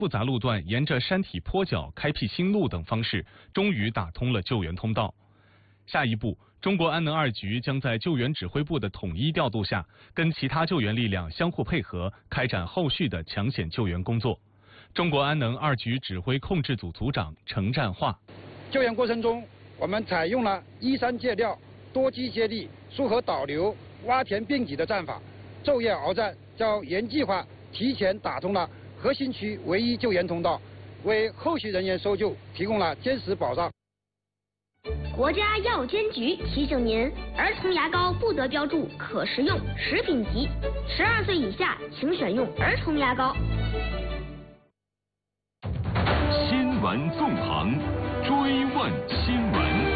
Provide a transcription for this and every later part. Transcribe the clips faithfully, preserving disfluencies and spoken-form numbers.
复杂路段沿着山体坡脚开辟新路等方式，终于打通了救援通道。下一步，中国安能二局将在救援指挥部的统一调度下，跟其他救援力量相互配合，开展后续的抢险救援工作。中国安能二局指挥控制组组长程占化： 救援过程中，我们采用了依山借料、多机接力、疏河导流、洼田并举的战法，昼夜鏖战，较原计划提前打通了核心区唯一救援通道，为后续人员搜救提供了坚实保障。 国家药监局提醒您：儿童牙膏不得标注可食用、食品级，十二岁以下请选用儿童牙膏。 新闻纵横，追问新闻。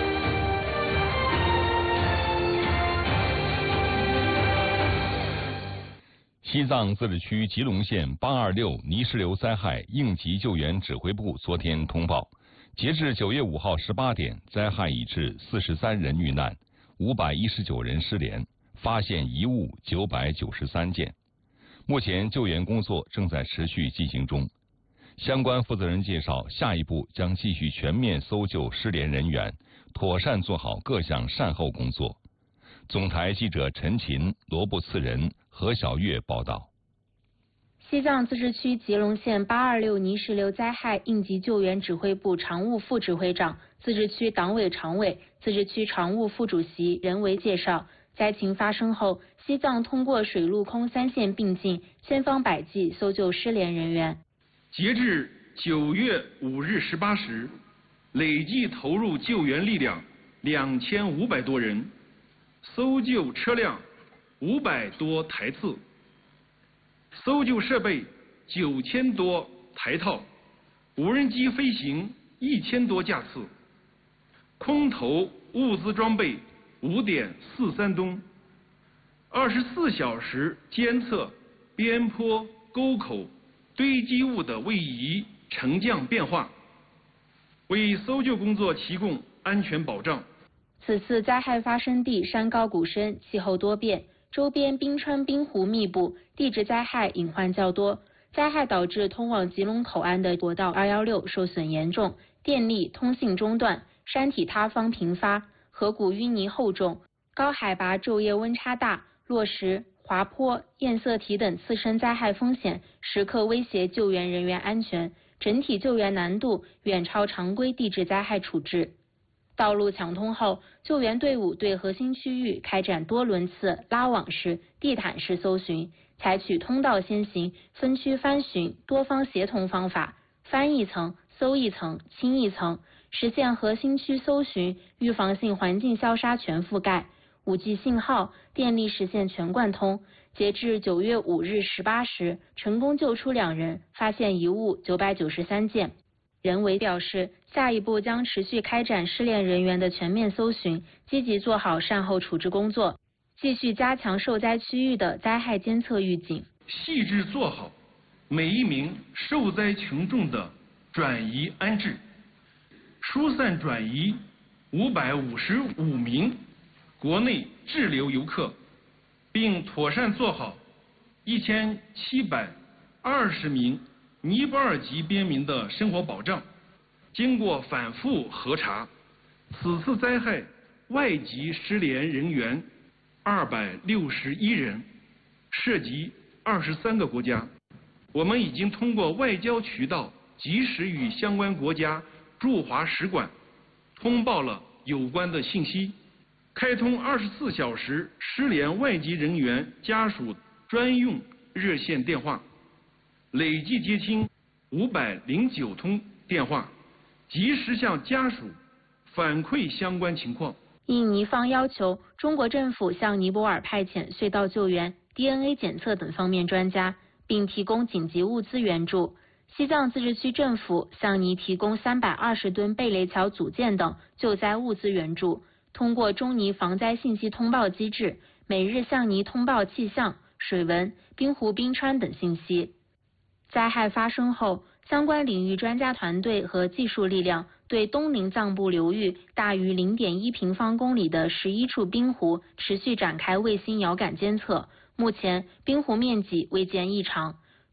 西藏自治区吉隆县八二六泥石流灾害应急救援指挥部昨天通报，截至九月五号十八点，灾害已致四十三人遇难，五百一十九人失联，发现遗物九百九十三件。目前救援工作正在持续进行中。相关负责人介绍，下一步将继续全面搜救失联人员，妥善做好各项善后工作。总台记者陈琴、罗布次仁、何小月报道。 西藏自治区吉隆县八二六泥石流灾害应急救援指挥部常务副指挥长、自治区党委常委、自治区常务副主席任维介绍，灾情发生后，西藏通过水陆空三线并进，千方百计搜救失联人员。 截至九月五日十八时，累计投入救援力量两千五百多人，搜救车辆五百多台次，搜救设备九千多台套，无人机飞行一千多架次，空投物资装备五点四三吨，二十四小时监测边坡沟口堆积物的位移沉降变化，为搜救工作提供安全保障。 此次灾害发生地山高谷深，气候多变，周边冰川冰湖密布，地质灾害隐患较多。灾害导致通往吉隆口岸的国道二一六受损严重，电力、通信中断，山体塌方频发，河谷淤泥厚重，高海拔昼夜温差大，落石、滑坡、堰塞体等次生灾害风险时刻威胁救援人员安全，整体救援难度远超常规地质灾害处置。道路抢通后，救援队伍对核心区域开展多轮次拉网式、地毯式搜寻，采取通道先行、分区翻寻、多方协同方法，翻一层、搜一层、清一层，实现核心区搜寻、预防性环境消杀全覆盖。五 G 信号、电力实现全贯通。截至九月五日十八时，成功救出两人，发现遗物九百九十三件。任维表示，下一步将持续开展失联人员的全面搜寻，积极做好善后处置工作，继续加强受灾区域的灾害监测预警， 细致做好每一名受灾群众的转移安置，疏散转移五百五十五名国内滞留游客，并妥善做好一千七百二十名尼泊尔籍边民的生活保障。经过反复核查，此次灾害外籍失联人员二百六十一人，涉及二十三个国家。我们已经通过外交渠道及时与相关国家驻华使馆通报了有关的信息，开通二十四小时失联外籍人员家属专用热线电话，累计接听五百零九通电话，及时向家属反馈相关情况。 应尼方要求，中国政府向尼泊尔派遣隧道救援、D N A 检测等方面专家，并提供紧急物资援助。西藏自治区政府向尼提供三百二十吨贝雷桥组件等救灾物资援助。通过中尼防灾信息通报机制，每日向尼通报气象、水文、冰湖冰川等信息。灾害发生后，相关领域专家团队和技术力量对东宁藏布流域大于 零点一平方公里的十一处冰湖持续展开卫星遥感监测，目前冰湖面积未见异常。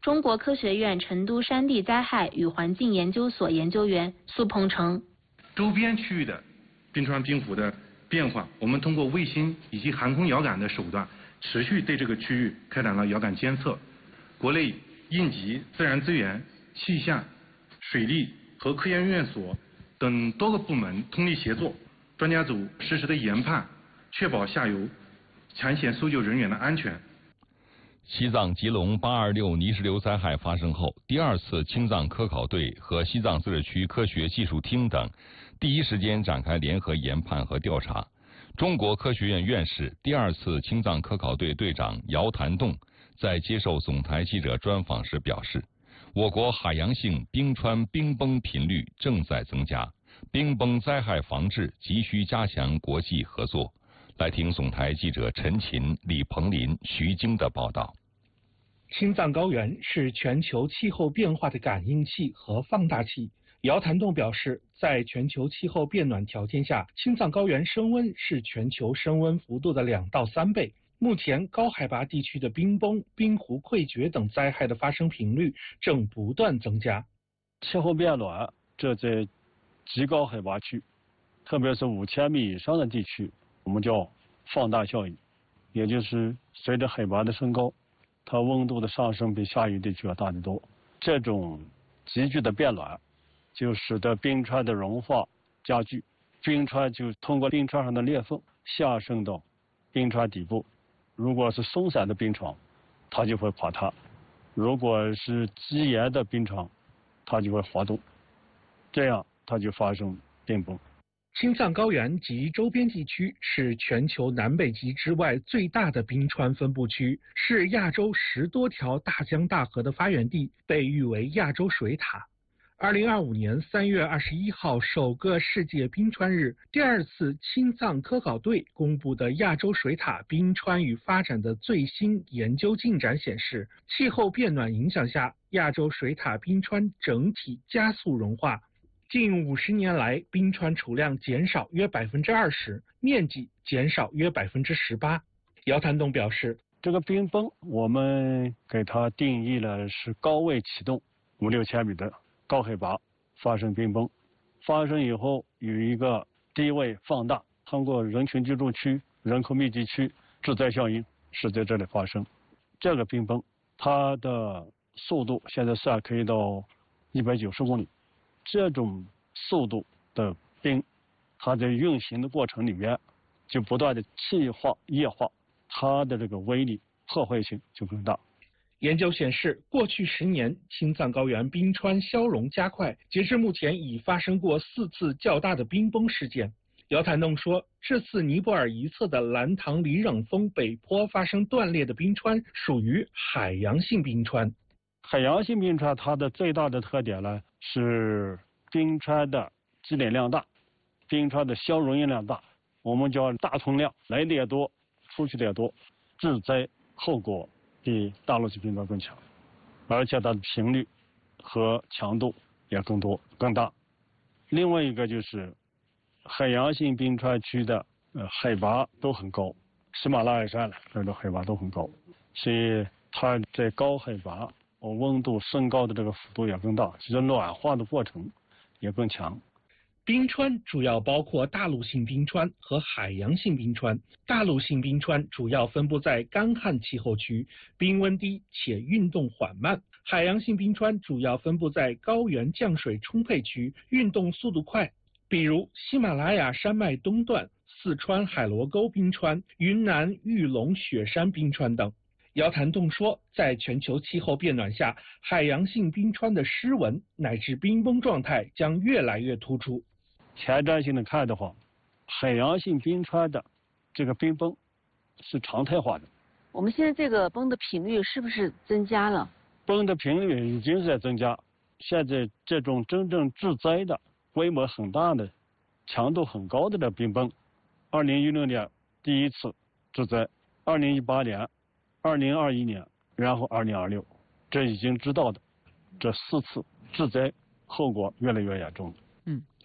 中国科学院成都山地灾害与环境研究所研究员苏鹏程。 周边区域的冰川冰湖的变化，我们通过卫星以及航空遥感的手段，持续对这个区域开展了遥感监测。国内应急、自然资源、气象、水利和科研院所等多个部门通力协作，专家组实时的研判，确保下游抢险搜救人员的安全。 西藏吉隆八二六泥石流灾害发生后，第二次青藏科考队和西藏自治区科学技术厅等第一时间展开联合研判和调查。中国科学院院士、第二次青藏科考队队长姚谭栋在接受总台记者专访时表示，我国海洋性冰川冰崩频率正在增加，冰崩灾害防治急需加强国际合作。来听总台记者陈琴、李鹏林、徐晶的报道。 青藏高原是全球气候变化的感应器和放大器。姚谭栋表示，在全球气候变暖条件下，青藏高原升温是全球升温幅度的两到三倍。目前，高海拔地区的冰崩、冰湖溃决等灾害的发生频率正不断增加。 气候变暖，这在极高海拔区，特别是五千米以上的地区，我们叫放大效应，也就是随着海拔的升高，它温度的上升比下游地区要大得多。这种急剧的变暖，就使得冰川的融化加剧，冰川就通过冰川上的裂缝下渗到冰川底部。如果是松散的冰床，它就会垮塌；如果是积岩的冰床，它就会滑动，这样它就发生冰崩。 青藏高原及周边地区是全球南北极之外最大的冰川分布区，是亚洲十多条大江大河的发源地，被誉为亚洲水塔。二零二五年三月二十一号首个世界冰川日，第二次青藏科考队公布的亚洲水塔冰川与发展的最新研究进展显示，气候变暖影响下，亚洲水塔冰川整体加速融化。近五十年来，冰川储量减少约百分之二十，面积减少约百分之十八。姚谭栋表示， 这个冰崩我们给它定义了是高位启动，五六千米的高海拔发生冰崩，发生以后有一个低位放大，通过人群居住区、人口密集区致灾效应是在这里发生。这个冰崩它的速度现在算可以到一百九十公里。这种速度的冰，它在运行的过程里面就不断的气化、液化，它的这个威力、破坏性就更大。 研究显示，过去十年，青藏高原冰川消融加快，截至目前已发生过四次较大的冰崩事件。姚谭栋说，这次尼泊尔一侧的兰唐里壤峰北坡发生断裂的冰川属于海洋性冰川。 海洋性冰川它的最大的特点呢，是冰川的积累量大，冰川的消融量大，我们叫大通量，来的也多，出去的也多，致灾后果比大陆性冰川更强，而且它的频率和强度也更多更大。另外一个就是海洋性冰川区的呃海拔都很高，喜马拉雅山了这个海拔都很高，所以它在高海拔温度升高的这个幅度也更大，其实暖化的过程也更强。 冰川主要包括大陆性冰川和海洋性冰川。大陆性冰川主要分布在干旱气候区，冰温低且运动缓慢；海洋性冰川主要分布在高原降水充沛区，运动速度快，比如喜马拉雅山脉东段、四川海螺沟冰川、云南玉龙雪山冰川等。姚谭栋说，在全球气候变暖下，海洋性冰川的湿纹乃至冰崩状态将越来越突出。 前瞻性的看的话，海洋性冰川的这个冰崩是常态化的。 我们现在这个崩的频率是不是增加了？ 崩的频率已经在增加，现在这种真正致灾的、规模很大的、强度很高的这冰崩，二零一六年第一次致灾，二零一八年。二零二一年，然后二零二六，这已经知道的，这四次致灾后果越来越严重了。 嗯，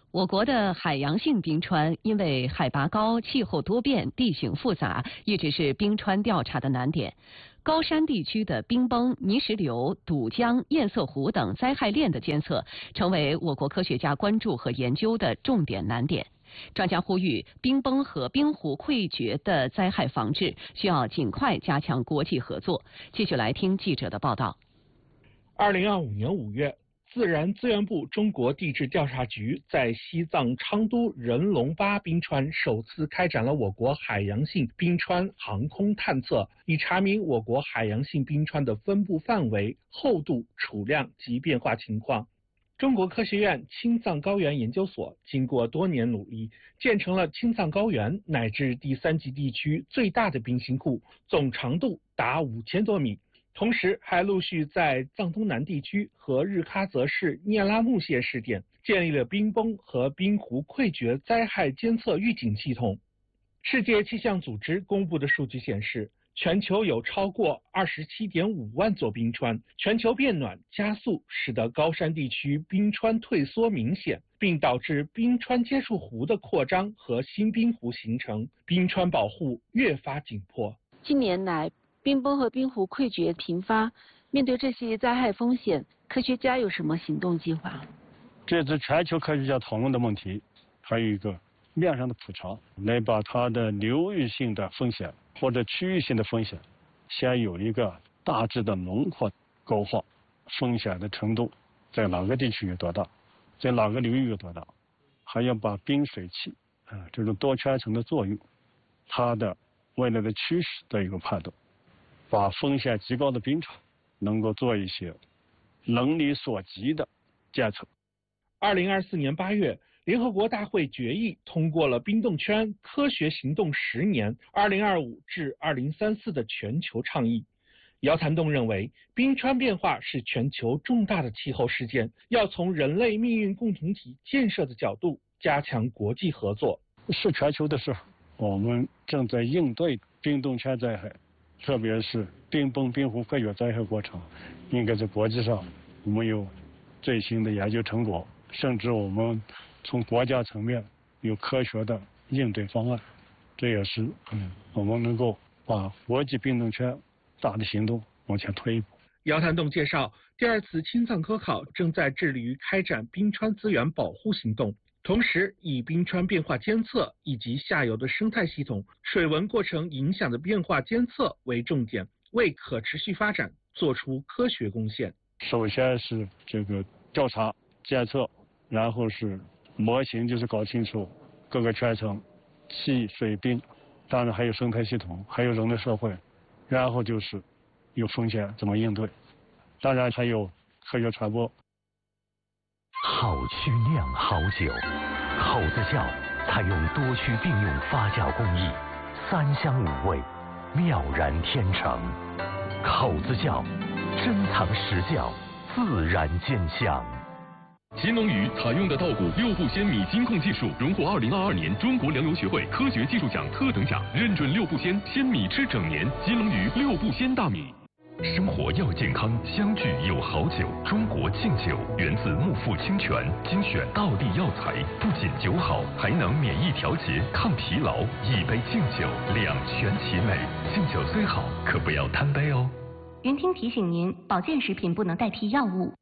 我国的海洋性冰川因为海拔高、气候多变、地形复杂，一直是冰川调查的难点。高山地区的冰崩、泥石流、堵江、堰塞湖等灾害链的监测，成为我国科学家关注和研究的重点难点。专家呼吁，冰崩和冰湖溃决的灾害防治需要尽快加强国际合作。继续来听记者的报道。 二零二五年五月。自然资源部中国地质调查局在西藏昌都人龙巴冰川首次开展了我国海洋性冰川航空探测，以查明我国海洋性冰川的分布范围、厚度、储量及变化情况。中国科学院青藏高原研究所经过多年努力，建成了青藏高原乃至第三级地区最大的冰芯库，总长度达五千多米。同时，还陆续在藏东南地区和日喀则市聂拉木县试点建立了冰崩和冰湖溃决灾害监测预警系统。世界气象组织公布的数据显示，全球有超过 二十七点五万座冰川，全球变暖加速，使得高山地区冰川退缩明显，并导致冰川接触湖的扩张和新冰湖形成，冰川保护越发紧迫。 近年来，冰崩和冰湖溃决频发，面对这些灾害风险，科学家有什么行动计划？ 这次全球科学家讨论的问题，还有一个面上的普查，来把它的流域性的风险或者区域性的风险，先有一个大致的轮廓勾画，风险的程度在哪个地区有多大，在哪个流域有多大，还要把冰水器啊这种多圈层的作用，它的未来的趋势的一个判断。把风险极高的冰场能够做一些能力所及的监测。 二零二四年八月，联合国大会决议通过了冰冻圈科学行动十年（二零二五至二零三四）的全球倡议。姚谭栋认为，冰川变化是全球重大的气候事件，要从人类命运共同体建设的角度加强国际合作。 是全球的事，我们正在应对冰冻圈灾害。特别是冰崩、冰湖溃决灾害过程，应该在国际上我们有最新的研究成果，甚至我们从国家层面有科学的应对方案。这也是嗯，我们能够把国际冰冻圈大的行动往前推一步。 姚谭栋介绍，第二次青藏科考正在致力于开展冰川资源保护行动。同时，以冰川变化监测以及下游的生态系统、水文过程影响的变化监测为重点，为可持续发展做出科学贡献。 首先是这个调查监测，然后是模型，就是搞清楚各个圈层、气、水、冰，当然还有生态系统，还有人类社会，然后就是有风险怎么应对，当然还有科学传播。 好曲酿好酒，口子窖采用多区并用发酵工艺，三香五味，妙然天成。口子窖珍藏实窖，自然兼香。 新龙鱼采用的稻谷六步鲜米金控技术，荣获二零二二年中国粮油学会科学技术奖特等奖，认准六步鲜，鲜米吃整年。新龙鱼六步鲜大米。 生活要健康，相聚有好酒。中国劲酒源自木富清泉，精选道地药材，不仅酒好，还能免疫调节、抗疲劳。一杯劲酒，两全其美。劲酒虽好，可不要贪杯哦。 云听提醒您，保健食品不能代替药物。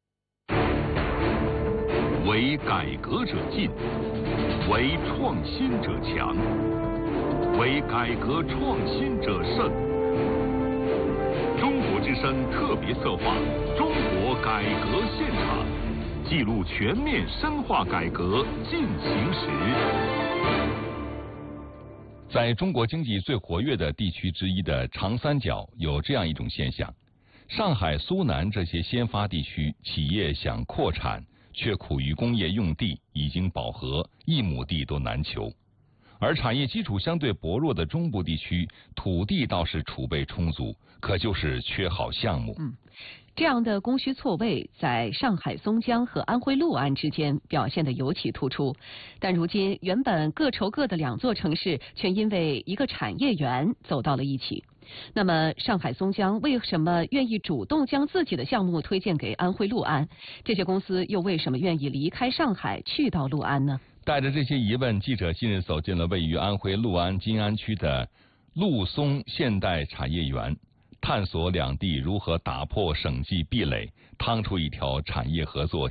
为改革者进，为创新者强，为改革创新者胜。中国之声特别策划《中国改革现场》，记录全面深化改革进行时。 在中国经济最活跃的地区之一的长三角，有这样一种现象：上海、苏南这些先发地区，企业想扩产，却苦于工业用地已经饱和，一亩地都难求。而产业基础相对薄弱的中部地区，土地倒是储备充足，可就是缺好项目。 嗯，这样的供需错位，在上海松江和安徽六安之间表现得尤其突出。但如今，原本各愁各的两座城市，却因为一个产业园走到了一起。 那么，上海松江为什么愿意主动将自己的项目推荐给安徽六安？这些公司又为什么愿意离开上海去到六安呢？ 带着这些疑问，记者近日走进了位于安徽六安金安区的陆松现代产业园，探索两地如何打破省际壁垒，趟出一条产业合作